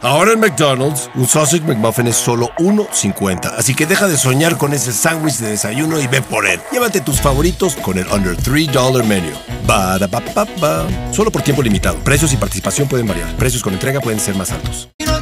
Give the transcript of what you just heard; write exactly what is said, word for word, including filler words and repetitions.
Ahora en McDonald's, un Sausage McMuffin es solo uno cincuenta. Así que deja de soñar con ese sándwich de desayuno y ve por él. Llévate tus favoritos con el Under tres dólares Menu. Ba-da-ba-ba-ba. Solo por tiempo limitado. Precios y participación pueden variar. Precios con entrega pueden ser más altos.